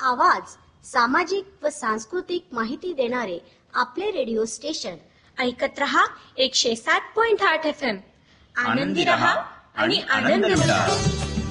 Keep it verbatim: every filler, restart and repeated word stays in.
आवाज, सामाजिक व सांस्कृतिक माहिती देणारे आपले रेडिओ स्टेशन. ऐकत रहा एकशे सात पॉइंट आठ एफ एम. आनंदी रहा आणि आनंद मिळवा.